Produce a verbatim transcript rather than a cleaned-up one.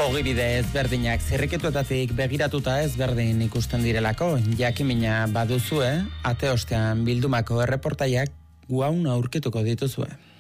Ogibide ezberdinak zirrikituetatik begiratuta ezberdin ikusten direlako, jakimina baduzue, ate ostean bildumako erreportaiak guaun aurkituko dituzue.